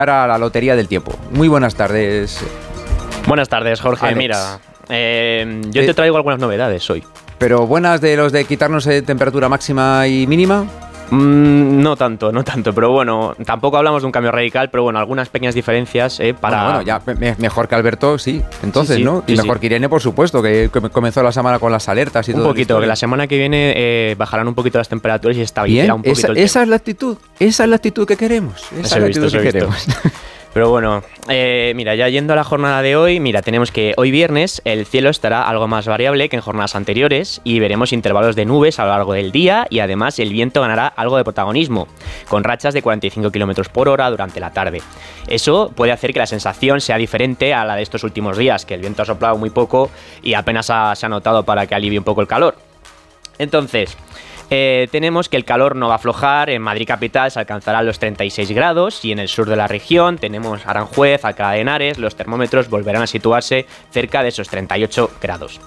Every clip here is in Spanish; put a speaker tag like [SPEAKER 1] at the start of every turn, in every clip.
[SPEAKER 1] a la lotería del tiempo. Muy buenas tardes.
[SPEAKER 2] Buenas tardes, Jorge.
[SPEAKER 1] Alex.
[SPEAKER 2] Mira, yo te traigo algunas novedades hoy.
[SPEAKER 1] ¿Pero buenas de los de quitarnos temperatura máxima y mínima?
[SPEAKER 2] No tanto, pero bueno, tampoco hablamos de un cambio radical, pero bueno, algunas pequeñas diferencias para...
[SPEAKER 1] Bueno, ya mejor que Alberto, sí, entonces,
[SPEAKER 2] Sí,
[SPEAKER 1] ¿no?
[SPEAKER 2] sí,
[SPEAKER 1] Y mejor que Irene, por supuesto, que comenzó la semana con las alertas y todo.
[SPEAKER 2] Un poquito, que la semana que viene bajarán un poquito las temperaturas y estabilizará
[SPEAKER 1] Bien,
[SPEAKER 2] un poquito el
[SPEAKER 1] esa es la actitud que queremos. Esa es la actitud que queremos.
[SPEAKER 2] Pero bueno, mira, ya yendo a la jornada de hoy, mira, tenemos que hoy viernes el cielo estará algo más variable que en jornadas anteriores y veremos intervalos de nubes a lo largo del día y además el viento ganará algo de protagonismo, con rachas de 45 km por hora durante la tarde. Eso puede hacer que la sensación sea diferente a la de estos últimos días, que el viento ha soplado muy poco y apenas se ha notado para que alivie un poco el calor. Entonces... tenemos que el calor no va a aflojar, en Madrid capital se alcanzarán los 36 grados y en el sur de la región tenemos Aranjuez, Alcalá de Henares, los termómetros volverán a situarse cerca de esos 38 grados.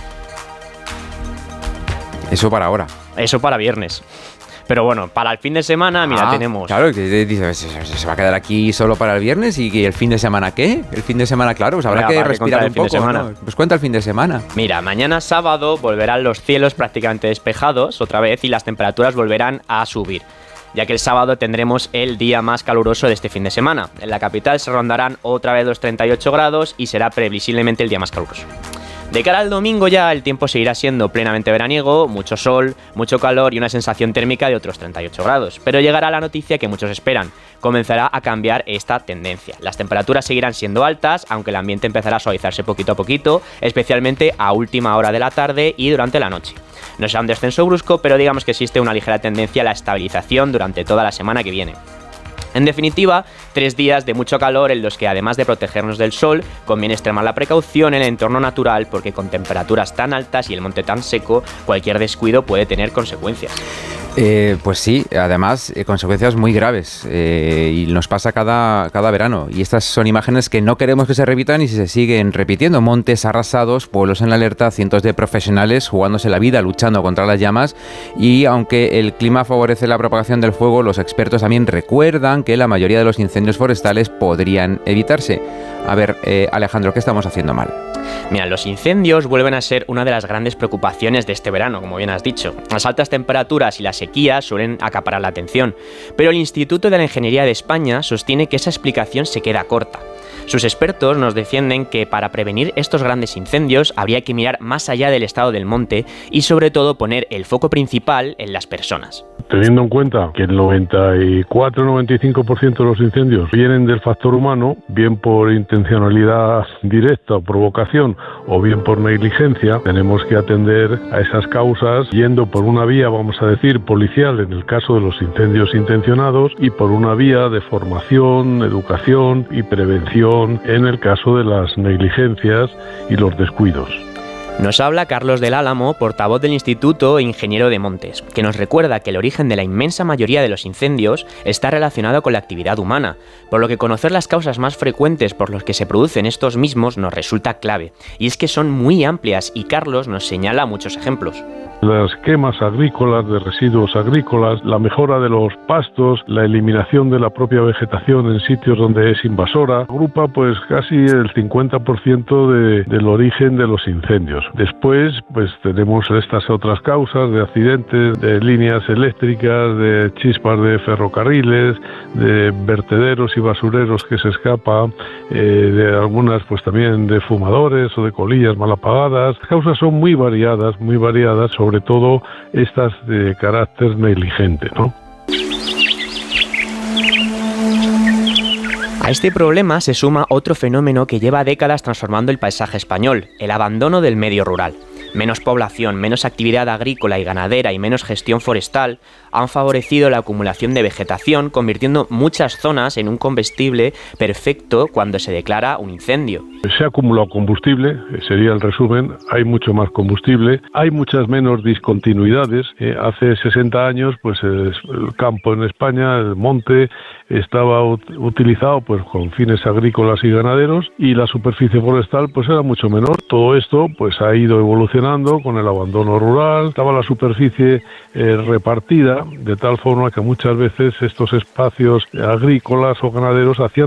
[SPEAKER 1] Eso para ahora.
[SPEAKER 2] Eso para viernes. Pero bueno, para el fin de semana, mira, tenemos...
[SPEAKER 1] Claro, que dices, se va a quedar aquí solo para el viernes y el fin de semana, ¿qué? El fin de semana, claro, pues habrá que respirar un poco, ¿no? Pues cuenta el fin de semana.
[SPEAKER 2] Mira, mañana sábado volverán los cielos prácticamente despejados otra vez y las temperaturas volverán a subir, ya que el sábado tendremos el día más caluroso de este fin de semana. En la capital se rondarán otra vez los 38 grados y será previsiblemente el día más caluroso. De cara al domingo ya el tiempo seguirá siendo plenamente veraniego, mucho sol, mucho calor y una sensación térmica de otros 38 grados. Pero llegará la noticia que muchos esperan, comenzará a cambiar esta tendencia. Las temperaturas seguirán siendo altas, aunque el ambiente empezará a suavizarse poquito a poquito, especialmente a última hora de la tarde y durante la noche. No será un descenso brusco, pero digamos que existe una ligera tendencia a la estabilización durante toda la semana que viene. En definitiva, 3 días de mucho calor en los que además de protegernos del sol, conviene extremar la precaución en el entorno natural porque con temperaturas tan altas y el monte tan seco, cualquier descuido puede tener consecuencias.
[SPEAKER 1] Pues sí, además consecuencias muy graves y nos pasa cada verano y estas son imágenes que no queremos que se repitan y se siguen repitiendo. Montes arrasados, pueblos en la alerta, cientos de profesionales jugándose la vida luchando contra las llamas y aunque el clima favorece la propagación del fuego, los expertos también recuerdan que la mayoría de los incendios forestales podrían evitarse. A ver, Alejandro, ¿qué estamos haciendo mal?
[SPEAKER 2] Mira, los incendios vuelven a ser una de las grandes preocupaciones de este verano, como bien has dicho. Las altas temperaturas y la sequía suelen acaparar la atención, pero el Instituto de la Ingeniería de España sostiene que esa explicación se queda corta. Sus expertos nos defienden que para prevenir estos grandes incendios habría que mirar más allá del estado del monte y sobre todo poner el foco principal en las personas.
[SPEAKER 3] Teniendo en cuenta que el 94-95% de los incendios vienen del factor humano, bien por intencionalidad directa o provocación o bien por negligencia, tenemos que atender a esas causas yendo por una vía, vamos a decir, policial en el caso de los incendios intencionados y por una vía de formación, educación y prevención en el caso de las negligencias y los descuidos.
[SPEAKER 2] Nos habla Carlos del Álamo, portavoz del Instituto e ingeniero de montes, que nos recuerda que el origen de la inmensa mayoría de los incendios está relacionado con la actividad humana, por lo que conocer las causas más frecuentes por las que se producen estos mismos nos resulta clave, y es que son muy amplias y Carlos nos señala muchos ejemplos.
[SPEAKER 3] Las quemas agrícolas, de residuos agrícolas, la mejora de los pastos, la eliminación de la propia vegetación en sitios donde es invasora, agrupa pues casi el 50% del origen de los incendios. Después pues tenemos estas otras causas de accidentes, de líneas eléctricas, de chispas de ferrocarriles, de vertederos y basureros que se escapan, de algunas pues también de fumadores o de colillas mal apagadas. Las causas son muy variadas, sobre todo estas de carácter negligente, ¿no?
[SPEAKER 2] A este problema se suma otro fenómeno que lleva décadas transformando el paisaje español, el abandono del medio rural. Menos población, menos actividad agrícola y ganadera y menos gestión forestal han favorecido la acumulación de vegetación, convirtiendo muchas zonas en un combustible perfecto cuando se declara un incendio.
[SPEAKER 3] Se ha acumulado combustible, sería el resumen, hay mucho más combustible, hay muchas menos discontinuidades. Hace 60 años pues el campo en España, el monte, estaba utilizado pues con fines agrícolas y ganaderos y la superficie forestal pues era mucho menor. Todo esto pues ha ido evolucionando con el abandono rural, estaba la superficie repartida de tal forma que muchas veces estos espacios agrícolas o ganaderos hacían